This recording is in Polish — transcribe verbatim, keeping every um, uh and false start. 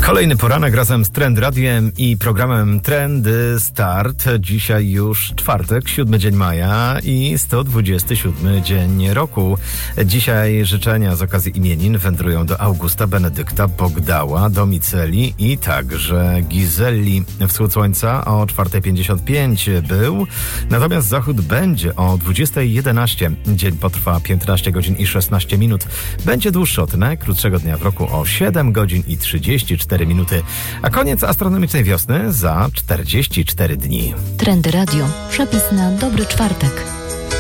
Kolejny poranek razem z Trend Radiem i programem Trendy Start. Dzisiaj już czwartek, siódmy dzień maja i sto dwudziesty siódmy dzień roku. Dzisiaj życzenia z okazji imienin wędrują do Augusta, Benedykta, Bogdała, Domiceli i także Gizelli. Wschód słońca o czwarta pięćdziesiąt pięć był, natomiast zachód będzie o dwudziesta jedenaście. Dzień potrwa piętnaście godzin i szesnaście minut. Będzie dłuższy od najkrótszego dnia w roku o siedem godzin i trzydzieści cztery minuty, a koniec astronomicznej wiosny za czterdzieści cztery dni. Trendy Radio. Przepis na dobry czwartek.